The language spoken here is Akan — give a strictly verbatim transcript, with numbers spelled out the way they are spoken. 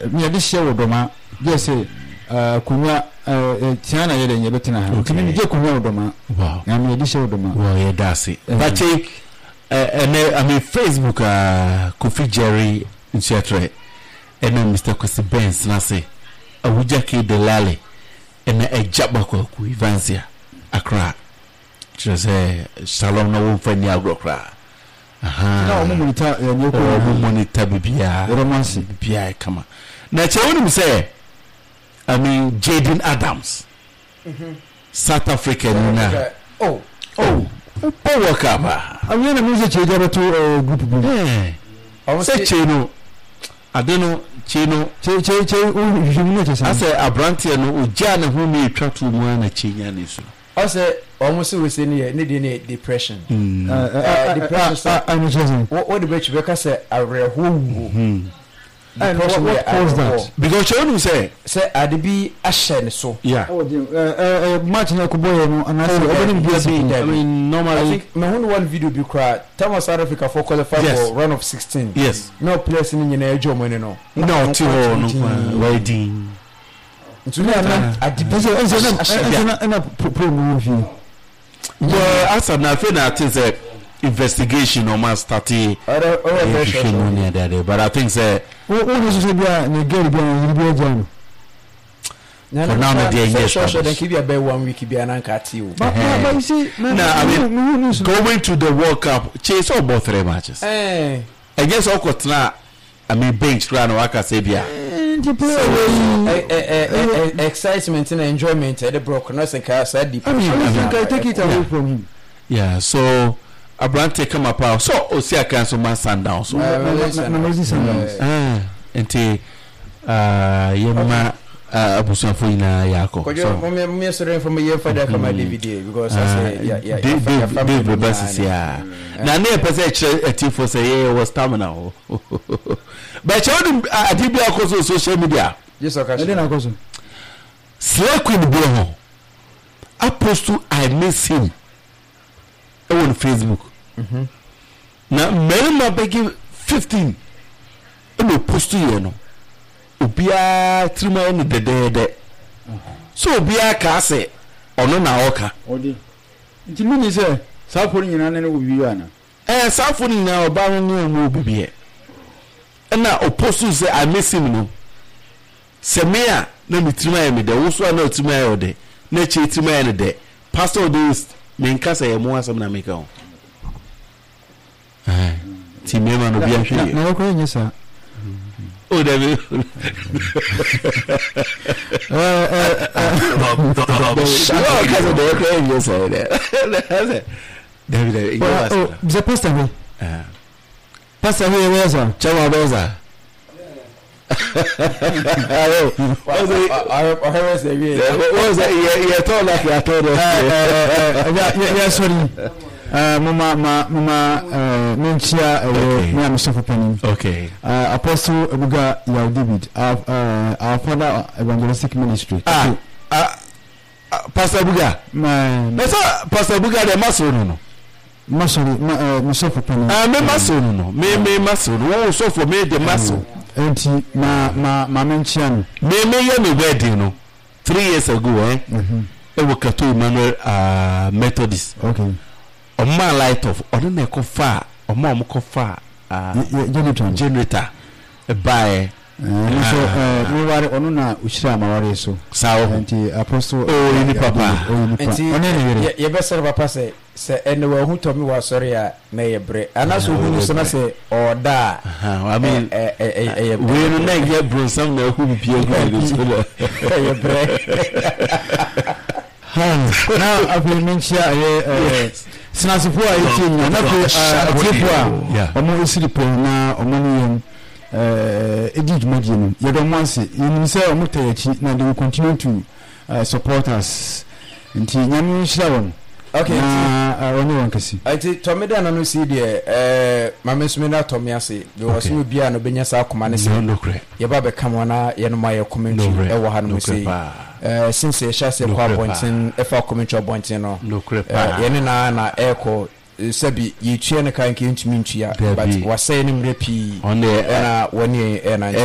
me de share odoma just say uh kunya uh tiana yele nye betina ha kimi me je kunya odoma wow na me de share odoma wow yeah that's it but and I mean Facebook uh Kofi Jerry Nchetre and Mister Kwesi Benz na say awujaki de lale and a jabako ku Evansia Accra just say shalom na wo fani agrokra aha na o monitor nyoko o monitor bibia romance bibia kama na che woni say I mean Jaden Adams mhm South African na oh oh power kaba I mean na music che jara to group group eh I say cheno I don't know cheno che che che o jumune che say I say abrantie no oja na hu mi twa to mu na chenya ne so I say almost we say ne ne depression uh depression I'm just what the bitch because say arehu and what, what caused that because you say say adibi ahye so yeah oh uh uh match na ko boy no and I say I mean normally I think me who one video be cry Thomas South Africa for qualify yes. for run of sixteen yes no place ni nyina ejo money no no ti ho no wedding ntumi ana adibi say na na program fi well asa na fe na think say investigation or man starting or or but I think say o o so bia na girl bia na bia jam na na na dey yes so so then keep be one week bia na nkati o but but you see now I mean going to the World Cup chase all about three matches eh I guess all kotna I mean bench run waka say bia excitement and enjoyment at the broke no say ka say deep I mean I can take it away from him yeah so Abrante come up out so Osia can so man stand down so na mezi stand down ah enti ah yema abusuafo ina yako so me me sure from me father come D V D because I say yeah yeah Dave Basis yeah na na pese e team for say yeah was stamina but you adibi akoso social media yes okay e dey na akoso Slay Queen bi ho apostle I miss him on Facebook mhm na merima begi fifteen e no post you no obia trima ni dedede so obia ka se ono na oka odi nti mini se safo ni nyina ne obi ana eh safo ni na oba no ni mu obibie na opostu se I miss him no se me a na mi trima me de wo so na trima ya de na chi trima ya de pastor this me nka se ye mo asem na me ka o eh ti me ma no bia hwe na ko nyesa o de be eh eh shawo ka se de ko nyesa de David oh the pastor me eh pastor here weza chawa beza I I I heard say we was you you told like you told us yeah sorry uh mama mama uh menchia me am so for okay uh apostle Ebuga Yaw David uh our father evangelistic ministry ah pastor Ebuga man me so pastor Ebuga de maso no masori me so for penny ah me maso no me me maso wo so for me de maso enti ma ma ma menchia no me me ye me wedding no three years ago eh mhm e wo kato Emmanuel uh Methodist okay o ma light of o na ko fa o ma mo ko fa ah generator generator e buy so eh we ware onu na ushira ma ware so sawo enti apostle oh ni papa enti ye be ser papa say se ene wa hu to me wa sorry a na ye bre anaso hu so na say oda I mean eh eh we no na ye bro some na hu bi pie go so ye bre now I've mentioned eh sinasifo a yiti na na ko atipo a omo isiripo na omo ni yem eh edid modie ye don wanse you say omo tayachi na they will continue to uh, support us nti nyame nhira won okay na oni won kasi ati tomeda na no si de eh mamesumi na tomi ase be wo so bia no benya sa akoma ne se ye ba be kam wana ye no ma ye commentary e wo ha no se eh since ye sha se kwa pointin e fa commentary pointin no ye ne na na eko sabi ye tue ne kan ke ntumi ntua but wasay ne mrepi on the na woni e na